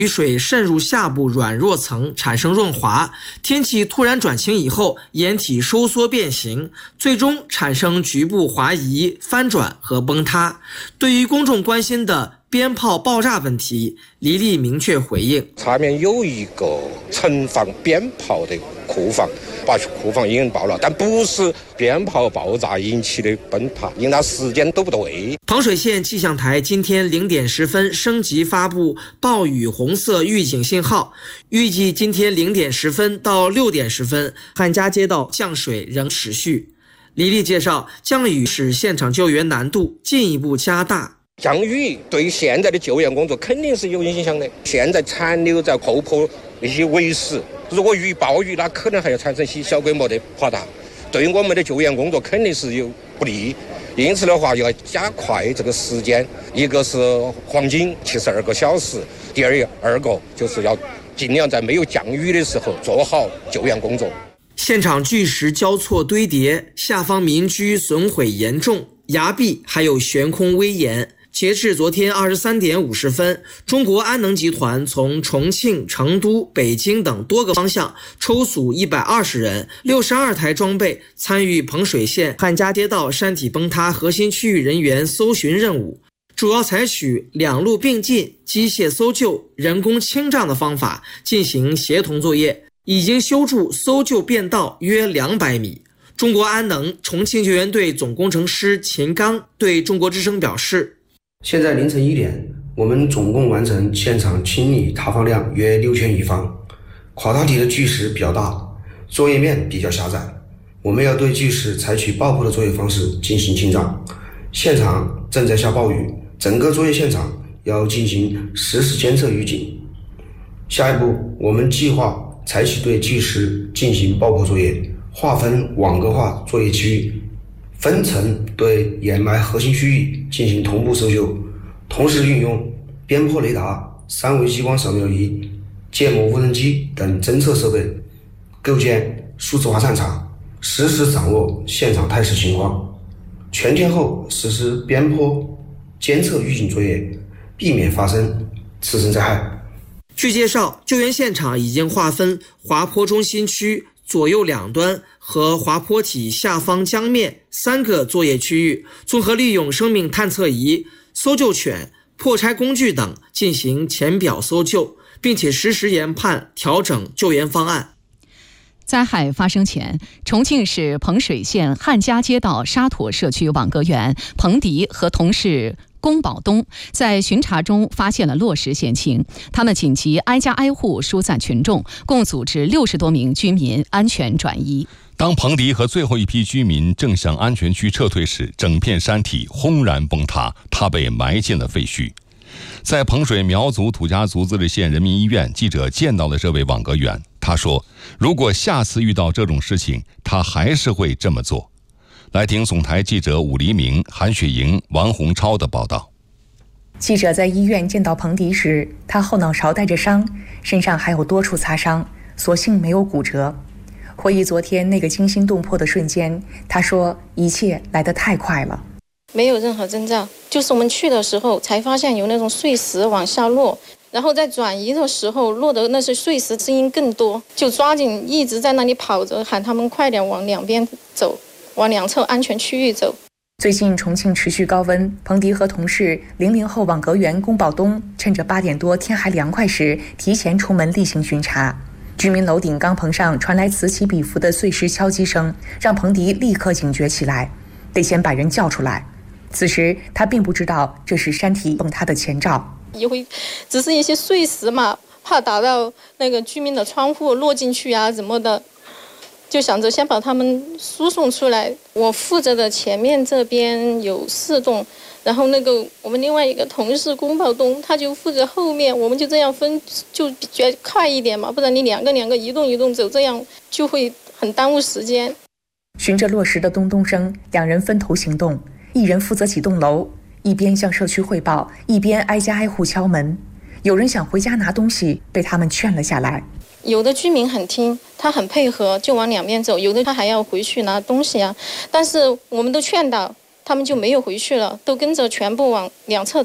雨水渗入下部软弱层，产生润滑。天气突然转晴以后，掩体收缩变形，最终产生局部滑移、翻转和崩塌。对于公众关心的鞭炮爆炸问题，黎利明确回应： 下面有一个存放鞭炮的库房，把库房引爆了，但不是鞭炮爆炸引起的崩塌，因为它时间都不对。 彭水县气象台今天0点10分升级发布暴雨红色预警信号，预计今天0点10分到6点10分，汉家街道降水仍持续。黎利介绍，降雨使现场救援难度进一步加大。 降雨对现在的救援工作肯定是有影响的，现在残留在后坡那些围石，如果遇暴雨，那可能还要产生些小规模的垮塌，对于我们的救援工作肯定是有不利。因此的话，要加快这个时间，一个是黄金72个小时，第二个就是要尽量在没有降雨的时候做好救援工作。 现场巨石交错堆叠，下方民居损毁严重，崖壁还有悬空危岩。截至昨天23点50分，中国安能集团从重庆、成都、北京等多个方向抽组120人、62台装备，参与彭水县汉家街道山体崩塌核心区域人员搜寻任务，主要采取两路并进、机械搜救、人工清障的方法进行协同作业，已经修筑搜救便道约200米。中国安能重庆救援队总工程师秦刚对中国之声表示， 现在凌晨1点，我们总共完成现场清理塌方量约6000余方。垮塌体的巨石比较大，作业面比较狭窄，我们要对巨石采取爆破的作业方式进行清障。现场正在下暴雨，整个作业现场要进行实时监测预警。下一步，我们计划采取对巨石进行爆破作业，划分网格化作业区域，分层对掩埋核心区域进行同步搜救，同时运用鞭炮雷达、3维激光扫描仪、芥末无人机等侦测设备，构建数字化战场，实时掌握现场态势情况。全天候实施鞭炮监测预警作业，避免发生次生灾害。 据介绍，救援现场已经划分滑坡中心区左右两端和滑坡体下方江面3个作业区域，综合利用生命探测仪、搜救犬、破拆工具等进行浅表搜救，并且实时研判调整救援方案。 灾害发生前，重庆市彭水县汉家街道沙妥社区网格员彭迪和同事龚宝东在巡查中发现了落石险情，他们紧急挨家挨户疏散群众，共组织60多名居民安全转移。 当彭迪和最后一批居民正向安全区撤退时，整片山体轰然崩塌，他被埋进了废墟。在彭水苗族土家族自治县人民医院，记者见到了这位网格员，他说如果下次遇到这种事情，他还是会这么做。来听总台记者武黎明、韩雪莹、王洪超的报道。 记者在医院见到彭迪时，他后脑勺带着伤，身上还有多处擦伤，所幸没有骨折。回忆昨天那个惊心动魄的瞬间，他说一切来得太快了， 没有任何征兆，就是我们去的时候才发现有那种碎石往下落，然后在转移的时候落的那些碎石声音更多，就抓紧一直在那里跑着，喊他们快点往两边走，往两侧安全区域走。 最近重庆持续高温，彭迪和同事00后网格员龚宝东趁着8点多天还凉快时，提前出门例行巡查。居民楼顶钢棚上传来此起彼伏的碎石敲击声，让彭迪立刻警觉起来，得先把人叫出来。此时他并不知道这是山体崩塌的前兆， 以为只是一些碎石嘛，怕打到那个居民的窗户落进去啊怎么的，就想着先把他们输送出来。我负责的前面这边有4栋，然后那个我们另外一个同事龚宝东他就负责后面，我们就这样分，就觉得快一点嘛，不然你两个移动走，这样就会很耽误时间。 循着落石的咚咚声，两人分头行动，一人负责几栋楼，一边向社区汇报，一边挨家挨户敲门。有人想回家拿东西，被他们劝了下来。 有的居民很听，他很配合，就往两边走，有的他还要回去拿东西啊，但是我们都劝导他们就没有回去了，都跟着全部往两侧走。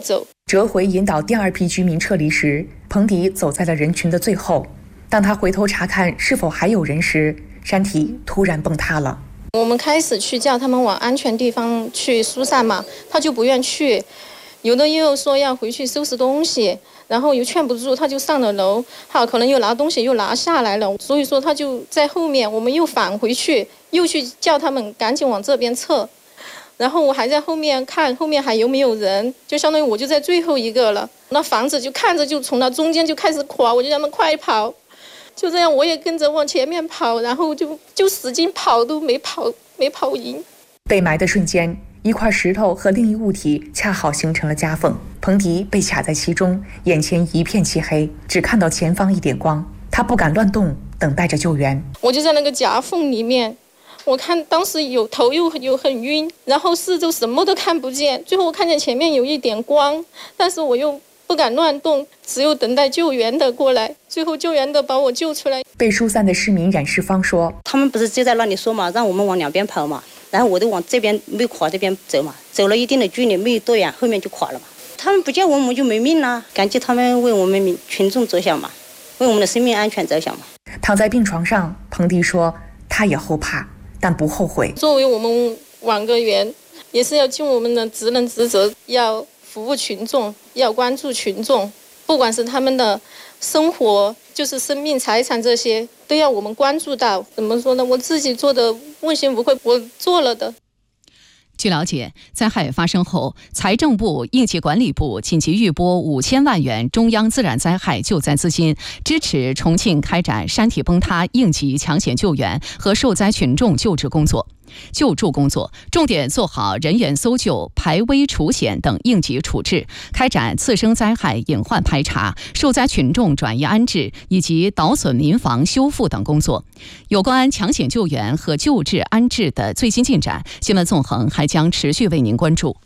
折回引导第二批居民撤离时，彭迪走在了人群的最后。当他回头查看是否还有人时，山体突然崩塌了。 我们开始去叫他们往安全地方去疏散嘛，他就不愿去，有的又说要回去收拾东西，然后又劝不住，他就上了楼，可能又拿东西又拿下来了，所以说他就在后面，我们又返回去，又去叫他们赶紧往这边撤。然后我还在后面看后面还有没有人，就相当于我就在最后一个了。那房子就看着就从那中间就开始垮，我就让他们快跑。就这样我也跟着往前面跑，然后就使劲跑都没跑赢。 被埋的瞬间，一块石头和另一物体恰好形成了夹缝，彭迪被卡在其中，眼前一片漆黑，只看到前方一点光。他不敢乱动，等待着救援。 我就在那个夹缝里面，我看当时有头又很晕，然后四周什么都看不见，最后我看见前面有一点光，但是我又不敢乱动，只有等待救援的过来，最后救援的把我救出来。 被疏散的市民冉世芳说， 他们不是就在那里说嘛，让我们往两边跑嘛，然后我就往这边没垮这边走嘛，走了一定的距离没有多远，后面就垮了嘛。他们不叫我们就没命了，感激他们为我们群众着想嘛，为我们的生命安全着想嘛。 躺在病床上，彭迪说他也后怕，但不后悔。 作为我们网格员，也是要尽我们的职能职责，要服务群众，要关注群众，不管是他们的生活，就是生命财产这些，都要我们关注到。怎么说呢？我自己做的问心无愧，我做了的。 据了解，灾害发生后，财政部、应急管理部紧急预拨5000万元中央自然灾害救灾资金，支持重庆开展山体崩塌应急抢险救援和受灾群众救助工作，重点做好人员搜救、排危除险等应急处置，开展次生灾害隐患排查、受灾群众转移安置以及倒损民房修复等工作。有关抢险救援和救治安置的最新进展，新闻纵横还将持续为您关注。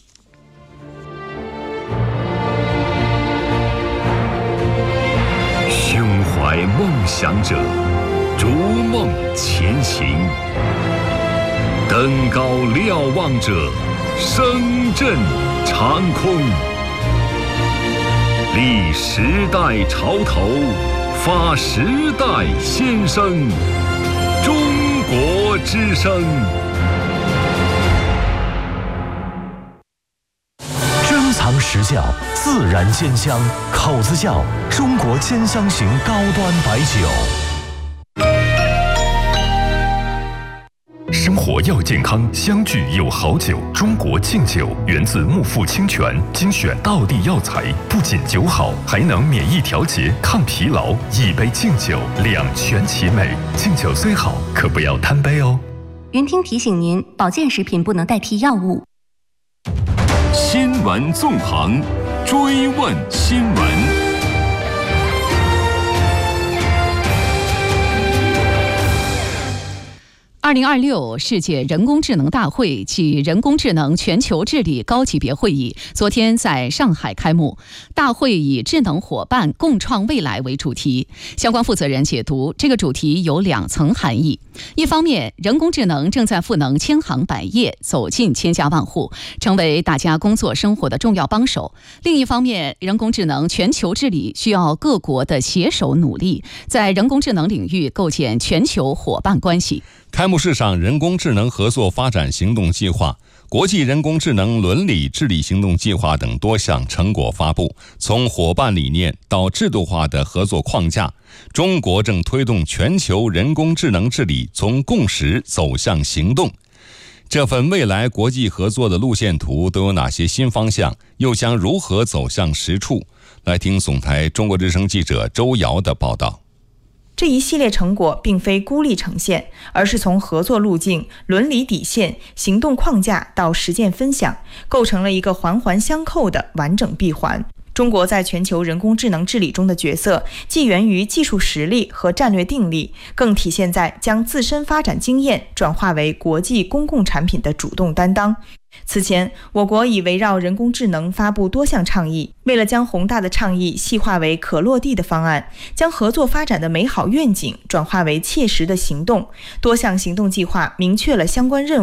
胸怀梦想者，逐梦前行。登高瞭望者，声震长空。立时代潮头，发时代先声。中国之声。珍藏实窖，自然煎香，口子窖，中国煎香型高端白酒。生活要健康，相聚有好酒。中国敬酒源自木富清泉，精选道地药材，不仅酒好，还能免疫调节、抗疲劳。一杯敬酒，两全其美。敬酒虽好，可不要贪杯哦。 云听提醒您，保健食品不能代替药物。 新闻纵横，追问新闻。 2026世界人工智能大会暨人工智能全球治理高级别会议昨天在上海开幕。大会以智能伙伴共创未来为主题，相关负责人解读，这个主题有2层含义。一方面，人工智能正在赋能千行百业，走进千家万户，成为大家工作生活的重要帮手。另一方面，人工智能全球治理需要各国的携手努力，在人工智能领域构建全球伙伴关系。 开幕式上，人工智能合作发展行动计划、国际人工智能伦理治理行动计划等多项成果发布。从伙伴理念到制度化的合作框架，中国正推动全球人工智能治理从共识走向行动。这份未来国际合作的路线图都有哪些新方向，又将如何走向实处？来听总台中国之声记者周瑶的报道。 这一系列成果并非孤立呈现，而是从合作路径、伦理底线、行动框架到实践分享，构成了一个环环相扣的完整闭环。中国在全球人工智能治理中的角色，既源于技术实力和战略定力，更体现在将自身发展经验转化为国际公共产品的主动担当。此前，我国已围绕人工智能发布多项倡议，为了将宏大的倡议细化为可落地的方案，将合作发展的美好愿景转化为切实的行动，多项行动计划明确了相关任务，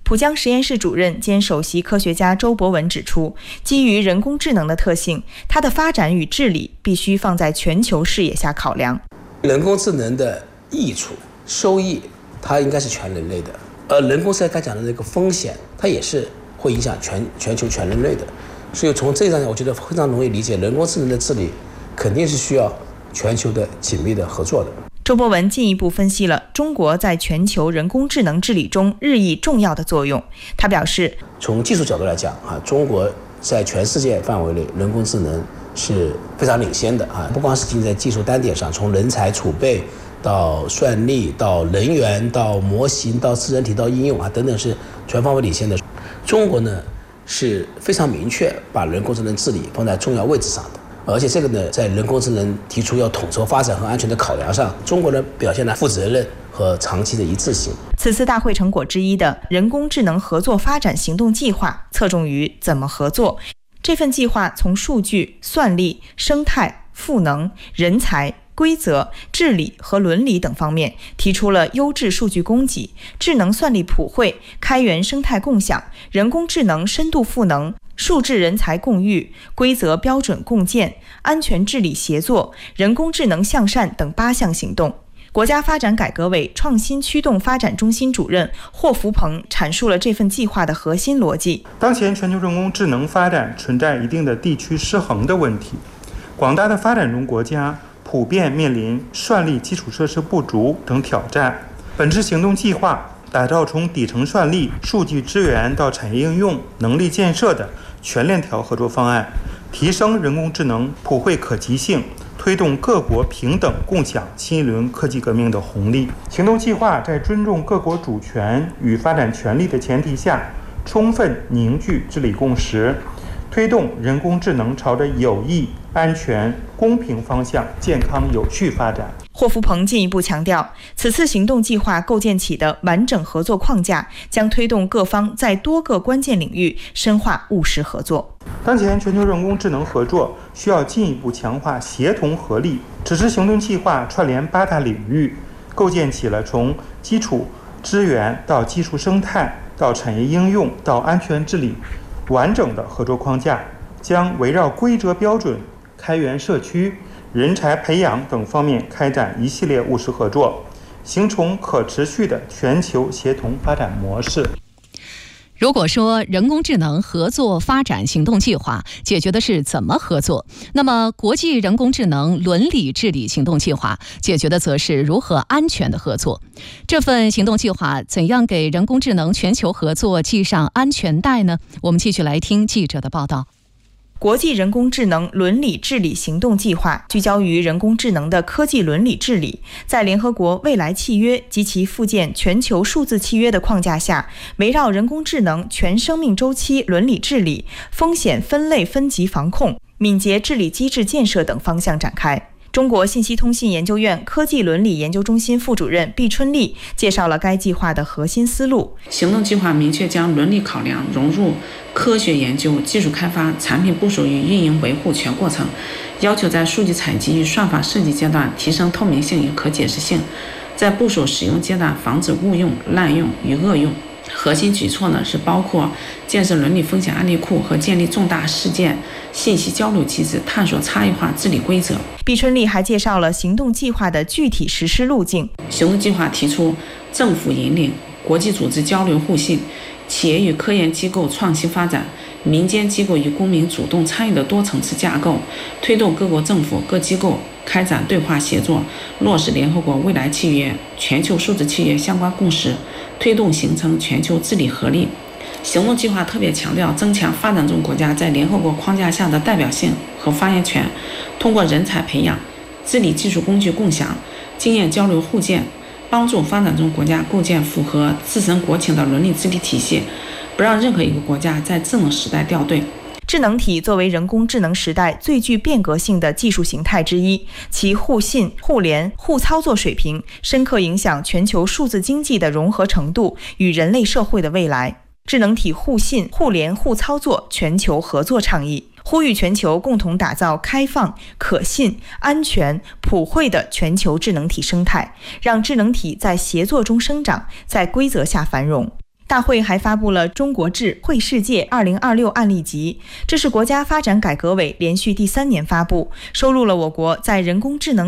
浦江实验室主任兼首席科学家周博文指出，基于人工智能的特性，它的发展与治理必须放在全球视野下考量。 人工智能的益处、收益，它应该是全人类的，而人工智能刚讲的那个风险，它也是会影响全球全人类的。所以从这一上讲，我觉得非常容易理解，人工智能的治理肯定是需要全球的紧密的合作的。 周博文进一步分析了中国在全球人工智能治理中日益重要的作用。他表示， 从技术角度来讲中国在全世界范围内人工智能是非常领先的不光是仅在技术单点上，从人才储备到算力到人员到模型到智能体到应用等等是全方位领先的。中国呢是非常明确把人工智能治理放在重要位置上的。而且这个呢，在人工智能提出要统筹发展和安全的考量上，中国呢表现了负责任和长期的一致性。 此次大会成果之一的人工智能合作发展行动计划，侧重于怎么合作。这份计划从数据、算力、生态、赋能、人才、规则、治理和伦理等方面提出了优质数据供给、智能算力普惠、开源生态共享、人工智能深度赋能、数智人才共育、规则标准共建、安全治理协作、人工智能向善等8项行动。国家发展改革委创新驱动发展中心主任霍福鹏阐述了这份计划的核心逻辑。 当前全球人工智能发展存在一定的地区失衡的问题，广大的发展中国家普遍面临算力基础设施不足等挑战。本次行动计划打造从底层算力、数据资源到产业应用、能力建设的全链条合作方案，提升人工智能普惠可及性，推动各国平等共享新一轮科技革命的红利。行动计划在尊重各国主权与发展权利的前提下，充分凝聚治理共识，推动人工智能朝着有益、安全、公平方向健康有序发展。 霍福鹏进一步强调，此次行动计划构建起的完整合作框架将推动各方在多个关键领域深化务实合作。 当前全球人工智能合作需要进一步强化协同合力。此次行动计划串联8大领域，构建起了从基础资源到技术生态到产业应用到安全治理完整的合作框架，将围绕规则标准、开源社区、人才培养等方面开展一系列务实合作，形成可持续的全球协同发展模式。 如果说人工智能合作发展行动计划解决的是怎么合作，那么国际人工智能伦理治理行动计划解决的则是如何安全的合作。这份行动计划怎样给人工智能全球合作系上安全带呢？我们继续来听记者的报道。 国际人工智能伦理治理行动计划聚焦于人工智能的科技伦理治理，在联合国未来契约及其附件全球数字契约的框架下，围绕人工智能全生命周期伦理治理、风险分类分级防控、敏捷治理机制建设等方向展开。中国信息通信研究院科技伦理研究中心副主任毕春丽介绍了该计划的核心思路。 行动计划明确将伦理考量融入科学研究、技术开发、产品部署与运营维护全过程，要求在数据采集与算法设计阶段提升透明性与可解释性，在部署使用阶段防止误用、滥用与恶用。核心举措呢是包括建设伦理风险案例库和建立重大事件信息交流机制，探索差异化治理规则。 毕春丽还介绍了行动计划的具体实施路径。 行动计划提出政府引领、国际组织交流互信、企业与科研机构创新发展、民间机构与公民主动参与的多层次架构，推动各国政府各机构开展对话协作，落实联合国未来契约、全球数字契约相关共识，推动形成全球治理合力。行动计划特别强调增强发展中国家在联合国框架下的代表性和发言权，通过人才培养、治理技术工具共享、经验交流互鉴，帮助发展中国家构建符合自身国情的伦理治理体系，不让任何一个国家在智能时代掉队。 智能体作为人工智能时代最具变革性的技术形态之一，其互信、互联、互操作水平深刻影响全球数字经济的融合程度与人类社会的未来。智能体互信、互联、互操作全球合作倡议，呼吁全球共同打造开放、可信、安全、普惠的全球智能体生态，让智能体在协作中生长，在规则下繁荣。 大会还发布了《中国智慧世界2026案例集》，这是国家发展改革委连续第3年发布，收录了我国在人工智能